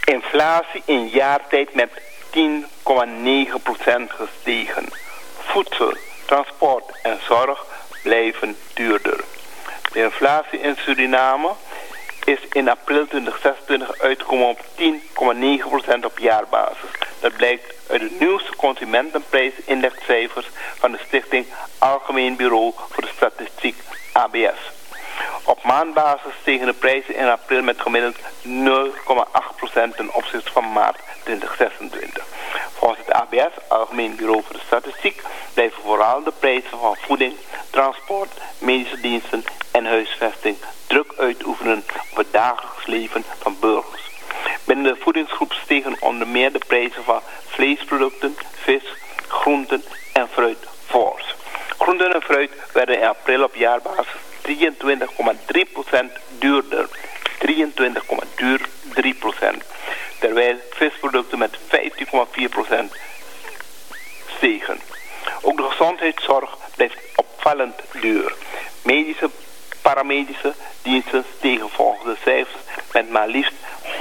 Inflatie in jaartijd met 10,9% gestegen. Voedsel, transport en zorg blijven duurder. De inflatie in Suriname is in april 2026 uitgekomen op 10,9% op jaarbasis. Dat blijkt uit de nieuwste consumentenprijsindexcijfers van de Stichting Algemeen Bureau voor de Statistiek ABS. Op maandbasis stegen de prijzen in april met gemiddeld 0,8% ten opzichte van maart 2026. Volgens het ABS, Algemeen Bureau voor de Statistiek, blijven vooral de prijzen van voeding, transport, medische diensten en huisvesting druk uitoefenen op het dagelijks leven van burgers. Binnen de voedingsgroep stegen onder meer de prijzen van vleesproducten, vis, groenten en fruit fors. Groenten en fruit werden in april op jaarbasis 23,3% duurder. 23,3%. Terwijl visproducten met 15,4% stegen. Ook de gezondheidszorg blijft opvallend duur. Medische, paramedische diensten stegen volgens de cijfers met maar liefst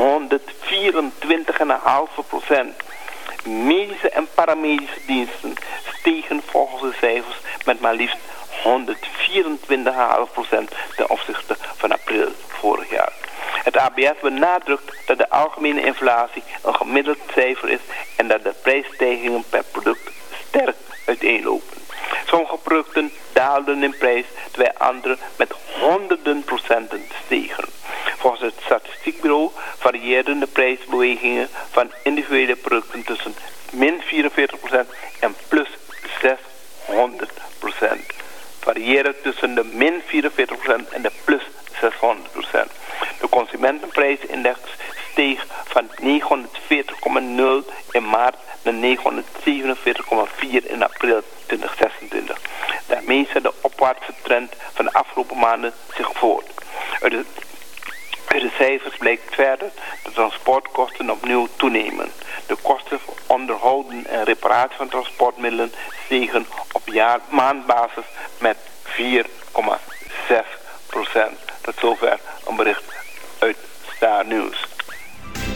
124,5%. Medische en paramedische diensten stegen volgens de cijfers met maar liefst 124,5% ten opzichte van april vorig jaar. Het ABS benadrukt dat de algemene inflatie een gemiddeld cijfer is en dat de prijsstijgingen per product sterk uiteenlopen. Sommige producten daalden in prijs, terwijl andere met honderden procenten stegen. Volgens het statistiekbureau varieerden de prijsbewegingen van individuele producten tussen min 44% en plus 600%. Variëren tussen de min 44% en de plus 600%. De consumentenprijsindex steeg van 940,0 in maart naar 947,4 in april 2026. Daarmee zet de opwaartse trend van de afgelopen maanden zich voort. Uit de cijfers blijkt verder dat transportkosten opnieuw toenemen. De kosten voor onderhouden en reparatie van transportmiddelen stegen op maandbasis met 4,6%. Tot zover een bericht uit Star News.